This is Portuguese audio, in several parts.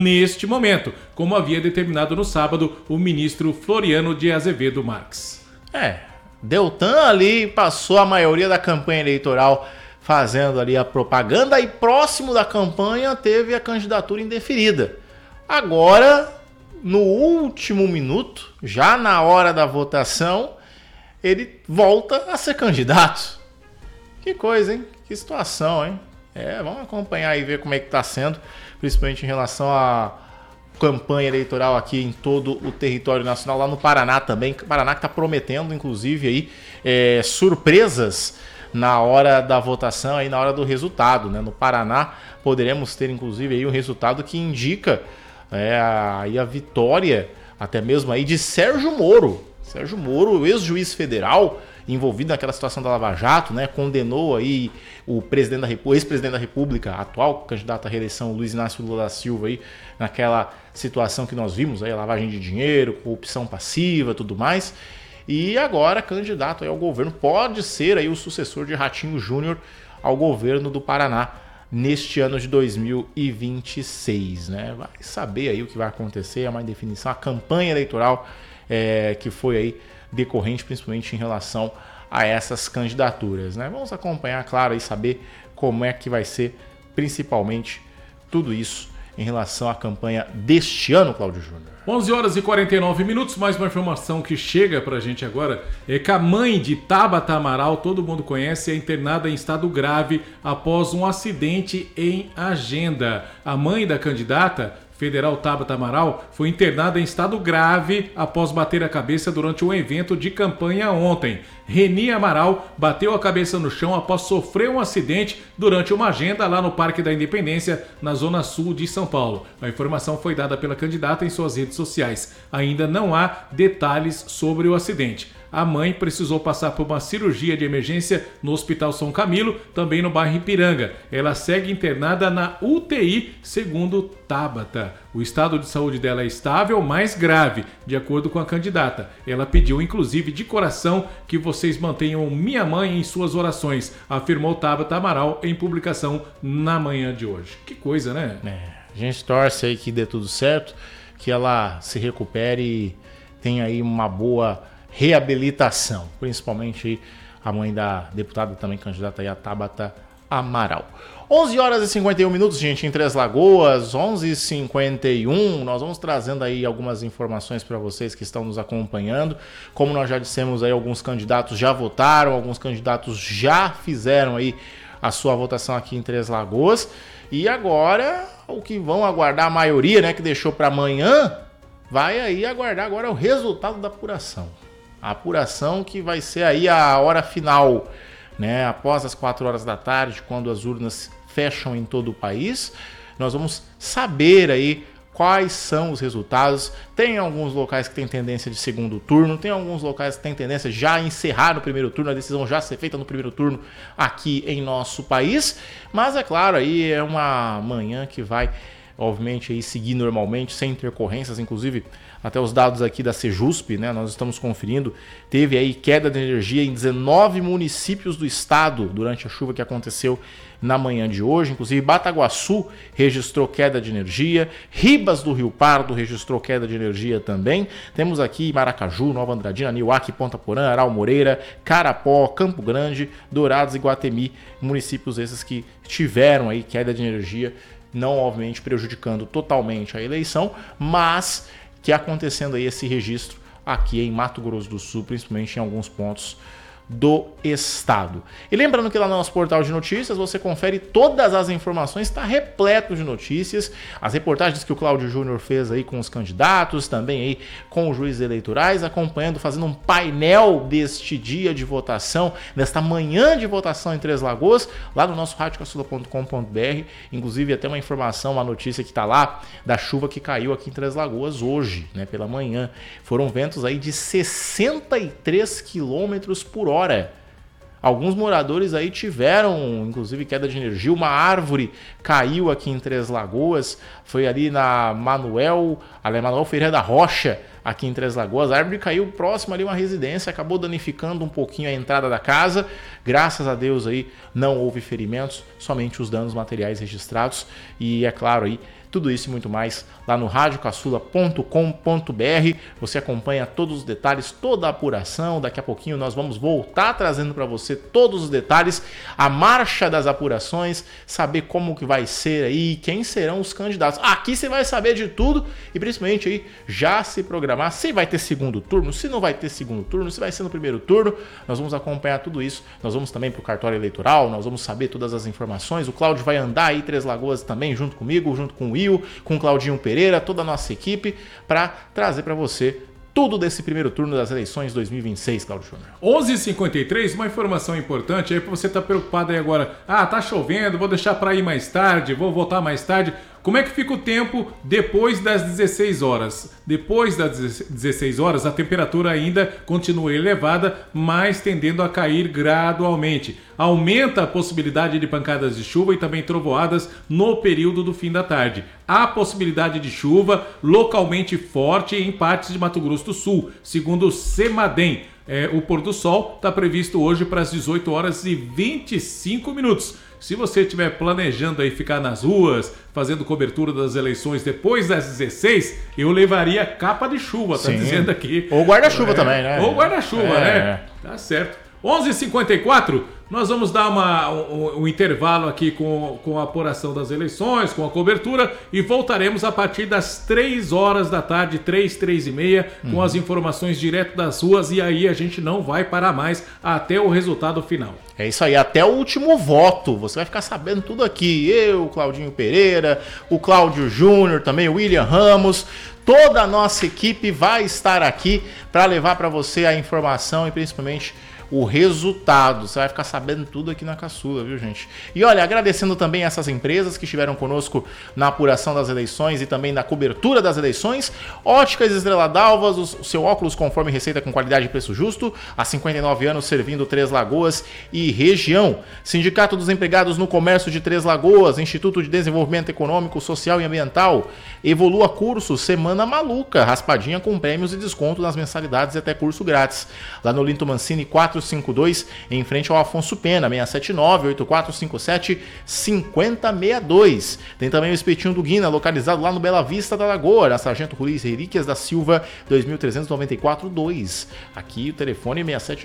neste momento, como havia determinado no sábado o ministro Floriano de Azevedo Marques. Deltan ali passou a maioria da campanha eleitoral fazendo ali a propaganda e próximo da campanha teve a candidatura indeferida. Agora, no último minuto, já na hora da votação, ele volta a ser candidato. Que coisa, hein? Que situação, hein? Vamos acompanhar e ver como é que está sendo, principalmente em relação à campanha eleitoral aqui em todo o território nacional, lá no Paraná também. O Paraná que está prometendo, inclusive, aí, surpresas na hora da votação, aí, na hora do resultado, né? No Paraná poderemos ter, inclusive, aí, um resultado que indica aí a vitória, até mesmo aí, de Sérgio Moro. Sérgio Moro, ex-juiz federal, envolvido naquela situação da Lava Jato, né, condenou aí o ex-presidente da República, atual candidato à reeleição, Luiz Inácio Lula da Silva, aí, naquela situação que nós vimos, aí, lavagem de dinheiro, corrupção passiva, tudo mais. E agora, candidato aí ao governo, pode ser aí o sucessor de Ratinho Júnior ao governo do Paraná neste ano de 2026, né? Vai saber aí o que vai acontecer, é uma definição, a campanha eleitoral que foi aí decorrente principalmente em relação a essas candidaturas, né? Vamos acompanhar, claro, e saber como é que vai ser principalmente tudo isso em relação à campanha deste ano, Cláudio Júnior. 11 horas e 49 minutos, mais uma informação que chega pra gente agora é que a mãe de Tabata Amaral, todo mundo conhece, é internada em estado grave após um acidente em Agenda. A mãe da candidata federal Tabata Amaral foi internada em estado grave após bater a cabeça durante um evento de campanha ontem. Reni Amaral bateu a cabeça no chão após sofrer um acidente durante uma agenda lá no Parque da Independência, na zona sul de São Paulo. A informação foi dada pela candidata em suas redes sociais. Ainda não há detalhes sobre o acidente. A mãe precisou passar por uma cirurgia de emergência no Hospital São Camilo, também no bairro Ipiranga. Ela segue internada na UTI, segundo Tabata. O estado de saúde dela é estável, mas grave, de acordo com a candidata. Ela pediu, inclusive, de coração que vocês mantenham minha mãe em suas orações, afirmou Tabata Amaral em publicação na manhã de hoje. Que coisa, né? A gente torce aí que dê tudo certo, que ela se recupere e tenha aí uma boa reabilitação, principalmente aí a mãe da deputada também candidata aí, a Tabata Amaral. 11 horas e 51 minutos, gente, em Três Lagoas, 11h51. Nós vamos trazendo aí algumas informações para vocês que estão nos acompanhando. Como nós já dissemos aí, alguns candidatos já votaram, alguns candidatos já fizeram aí a sua votação aqui em Três Lagoas. E agora, o que vão aguardar a maioria, né, que deixou para amanhã, vai aí aguardar agora o resultado da apuração. A apuração que vai ser aí a hora final, né? Após as 4 horas da tarde, quando as urnas fecham em todo o país, nós vamos saber aí quais são os resultados. Tem alguns locais que tem tendência de segundo turno, tem alguns locais que tem tendência de já encerrar no primeiro turno, a decisão já ser feita no primeiro turno aqui em nosso país. Mas é claro, aí é uma manhã que vai, obviamente, aí seguir normalmente, sem intercorrências, inclusive até os dados aqui da Sejusp, né, nós estamos conferindo, teve aí queda de energia em 19 municípios do estado durante a chuva que aconteceu na manhã de hoje. Inclusive Bataguaçu registrou queda de energia, Ribas do Rio Pardo registrou queda de energia também. Temos aqui Maracaju, Nova Andradina, Niuaque, Ponta Porã, Aral Moreira, Carapó, Campo Grande, Dourados e Guatemi, municípios esses que tiveram aí queda de energia, não obviamente prejudicando totalmente a eleição, mas que acontecendo aí esse registro aqui em Mato Grosso do Sul, principalmente em alguns pontos do estado. E lembrando que lá no nosso portal de notícias você confere todas as informações, está repleto de notícias, as reportagens que o Cláudio Júnior fez aí com os candidatos, também aí com os juízes eleitorais, acompanhando, fazendo um painel deste dia de votação, desta manhã de votação em Três Lagoas, lá no nosso radiocaçula.com.br, inclusive até uma informação, uma notícia que está lá, da chuva que caiu aqui em Três Lagoas hoje, né, pela manhã. Foram ventos aí de 63 km por hora. Alguns moradores aí tiveram, inclusive, queda de energia. Uma árvore caiu aqui em Três Lagoas, foi ali na Manuel Ferreira da Rocha, aqui em Três Lagoas. A árvore caiu próximo ali a uma residência, acabou danificando um pouquinho a entrada da casa. Graças a Deus aí não houve ferimentos, somente os danos materiais registrados. E é claro aí, Tudo isso e muito mais lá no radiocaçula.com.br. Você acompanha todos os detalhes, toda a apuração. Daqui a pouquinho nós vamos voltar trazendo para você todos os detalhes, a marcha das apurações, saber como que vai ser aí, quem serão os candidatos. Aqui você vai saber de tudo e principalmente aí já se programar se vai ter segundo turno, se não vai ter segundo turno, se vai ser no primeiro turno. Nós vamos acompanhar tudo isso. Nós vamos também para o cartório eleitoral, nós vamos saber todas as informações. O Cláudio vai andar aí Três Lagoas também, junto comigo, junto com o Will, com o Claudinho Pereira, toda a nossa equipe, para trazer para você tudo desse primeiro turno das eleições 2026, Cláudio Júnior. 11h53, uma informação importante aí para você estar preocupado aí agora. Tá chovendo, vou deixar para ir mais tarde, vou voltar mais tarde. Como é que fica o tempo depois das 16 horas? Depois das 16 horas, a temperatura ainda continua elevada, mas tendendo a cair gradualmente. Aumenta a possibilidade de pancadas de chuva e também trovoadas no período do fim da tarde. Há possibilidade de chuva localmente forte em partes de Mato Grosso do Sul, segundo o CEMADEM. O pôr do sol está previsto hoje para as 18 horas e 25 minutos. Se você estiver planejando aí ficar nas ruas, fazendo cobertura das eleições depois das 16, eu levaria capa de chuva, tá dizendo aqui. Ou guarda-chuva também, né? Ou guarda-chuva, né? Tá certo. 11h54, nós vamos dar um intervalo aqui com a apuração das eleições, com a cobertura, e voltaremos a partir das 3 horas da tarde, 3h30, com as informações direto das ruas, e aí a gente não vai parar mais até o resultado final. É isso aí, até o último voto, você vai ficar sabendo tudo aqui. Eu, o Claudinho Pereira, o Cláudio Júnior também, o William Ramos, toda a nossa equipe vai estar aqui para levar para você a informação e principalmente o resultado. Você vai ficar sabendo tudo aqui na Caçula, viu, gente? E olha, agradecendo também essas empresas que estiveram conosco na apuração das eleições e também na cobertura das eleições. Óticas Estrela d'Alva, o seu óculos conforme receita com qualidade e preço justo, há 59 anos servindo Três Lagoas e região. Sindicato dos Empregados no Comércio de Três Lagoas, Instituto de Desenvolvimento Econômico, Social e Ambiental, Evolua Curso, Semana Maluca, raspadinha com prêmios e desconto nas mensalidades e até curso grátis. Lá no Linto Mancini 452, em frente ao Afonso Pena, 679-8457-5062. Tem também o Espetinho do Guina, localizado lá no Bela Vista da Lagoa, na Sargento Ruiz Relíquias da Silva, 2394-2. Aqui o telefone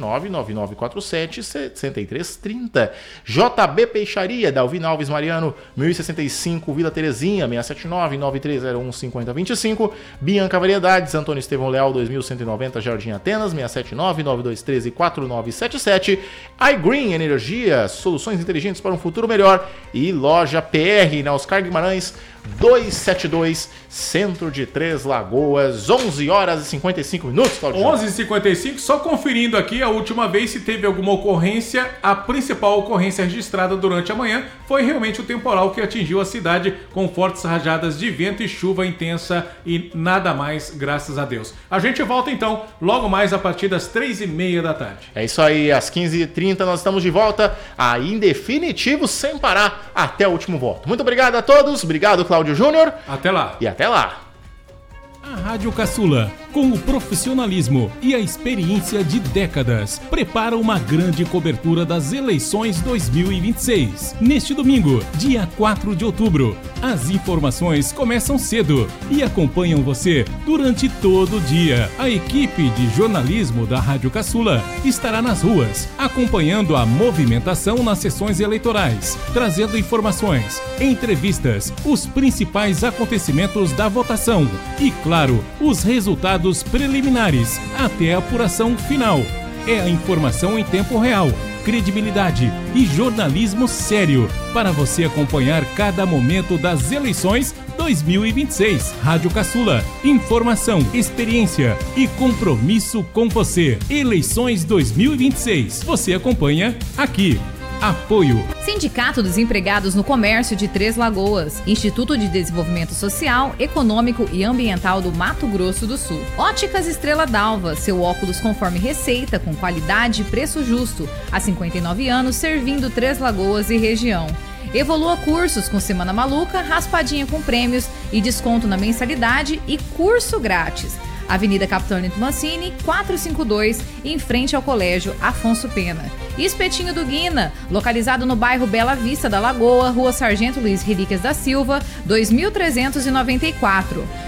679-9947-6330. JB Peixaria, Dalvin Alves Mariano, 1065, Vila Terezinha, 679-9301-5025. Bianca Variedades, Antônio Estevão Leal, 2190, Jardim Atenas, 679-9213-4977. iGreen Energia, soluções inteligentes para um futuro melhor. E Loja PR, na Oscar Guimarães 272, centro de Três Lagoas, 11 horas e 55 minutos, Claudio. 11h55, só conferindo aqui a última vez se teve alguma ocorrência. A principal ocorrência registrada durante a manhã foi realmente o temporal que atingiu a cidade com fortes rajadas de vento e chuva intensa e nada mais, graças a Deus. A gente volta então logo mais a partir das 3h30 da tarde. É isso aí, às 15h30 nós estamos de volta, aí em definitivo, sem parar, até o último voto. Muito obrigado a todos, obrigado Cláudio Júnior. Até lá. E até lá. A Rádio Caçula, com o profissionalismo e a experiência de décadas, prepara uma grande cobertura das eleições 2026. Neste domingo, dia 4 de outubro, as informações começam cedo e acompanham você durante todo o dia. A equipe de jornalismo da Rádio Caçula estará nas ruas, acompanhando a movimentação nas sessões eleitorais, trazendo informações, entrevistas, os principais acontecimentos da votação e, claro, os resultados preliminares até a apuração final. É a informação em tempo real, credibilidade e jornalismo sério para você acompanhar cada momento das eleições 2026. Rádio Caçula, informação, experiência e compromisso com você. Eleições 2026, você acompanha aqui. Apoio. Sindicato dos Empregados no Comércio de Três Lagoas, Instituto de Desenvolvimento Social, Econômico e Ambiental do Mato Grosso do Sul. Óticas Estrela d'Alva, seu óculos conforme receita, com qualidade e preço justo. Há 59 anos, servindo Três Lagoas e região. Evolua Cursos, com Semana Maluca, raspadinha com prêmios e desconto na mensalidade e curso grátis. Avenida Capitão Nito Mancini, 452, em frente ao Colégio Afonso Pena. Espetinho do Guina, localizado no bairro Bela Vista da Lagoa, Rua Sargento Luiz Relíquias da Silva, 2394.